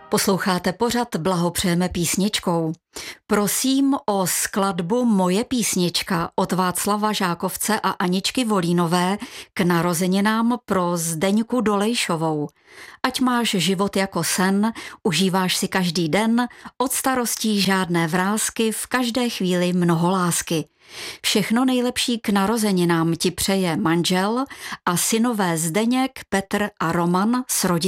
Posloucháte pořad Blahopřejeme písničkou. Prosím o skladbu Moje písnička od Václava Žákovce a Aničky Volínové k narozeninám pro Zdeňku Dolejšovou. Ať máš život jako sen, užíváš si každý den, od starostí žádné vrásky, v každé chvíli mnoho lásky. Všechno nejlepší k narozeninám ti přeje manžel a synové Zdeněk, Petr a Roman s rodinou.